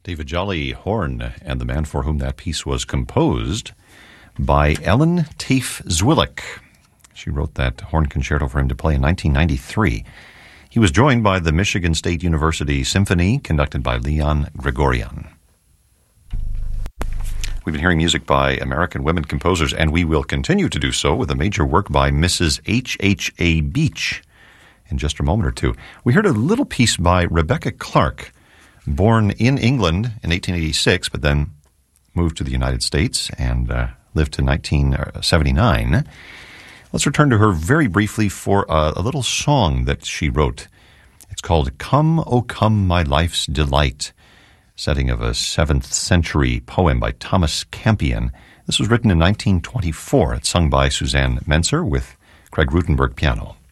David Jolly Horn, and the man for whom that piece was composed by Ellen Tafe Zwillick. She wrote that horn concerto for him to play in 1993. He was joined by the Michigan State University Symphony, conducted by Leon Gregorian. We've been hearing music by American women composers, and we will continue to do so with a major work by Mrs. H.H.A. Beach in just a moment or two. We heard a little piece by Rebecca Clark, born in England in 1886, but then moved to the United States and lived to 1979. Let's return to her very briefly for a little song that she wrote. It's called Come, O Come, My Life's Delight, setting of a 7th century poem by Thomas Campion. This was written in 1924. It's sung by Suzanne Menser with Craig Rutenberg piano.